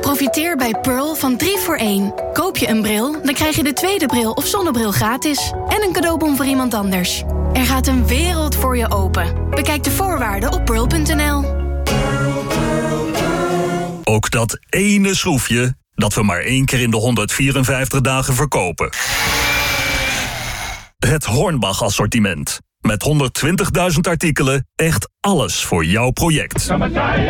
Profiteer bij Pearl van 3 voor 1. Koop je een bril, dan krijg je de tweede bril of zonnebril gratis. En een cadeaubon voor iemand anders. Er gaat een wereld voor je open. Bekijk de voorwaarden op pearl.nl. Ook dat ene schroefje dat we maar 1 keer in de 154 dagen verkopen. Het Hornbach assortiment. Met 120.000 artikelen, echt alles voor jouw project.